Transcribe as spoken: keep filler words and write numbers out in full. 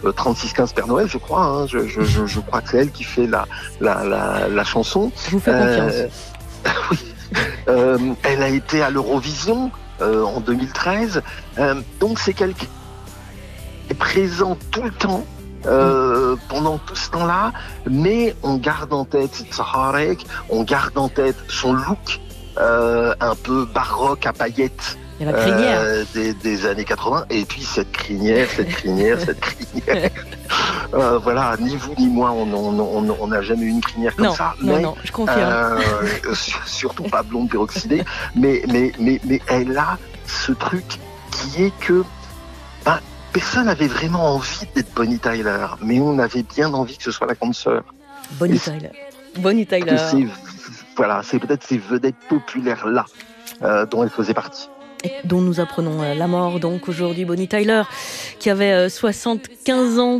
euh, trente-six quinze Père Noël, je crois. Hein, je, je, je, je crois que c'est elle qui fait la, la, la, la chanson. Je vous fais confiance. Euh, oui. Euh, elle a été à l'Eurovision euh, en deux mille treize. Euh, donc c'est quelqu'un qui est présent tout le temps. Euh, pendant tout ce temps-là, mais on garde en tête Saharek, on garde en tête son look euh, un peu baroque à paillettes Et la crinière. euh, des, des années quatre-vingts, et puis cette crinière, cette crinière, cette crinière. Euh, voilà, ni vous ni moi, on n'a jamais eu une crinière comme non, ça. Non, mais, non, je confirme. Euh, surtout pas blonde peroxydée, mais, mais, mais, mais elle a ce truc qui est que ben, personne n'avait vraiment envie d'être Bonnie Tyler, mais on avait bien envie que ce soit la grande sœur. Bonnie Tyler. Bonnie Tyler. C'est, voilà, c'est peut-être ces vedettes populaires-là euh, dont elle faisait partie. Et dont nous apprenons la mort donc aujourd'hui. Bonnie Tyler, qui avait soixante-quinze ans.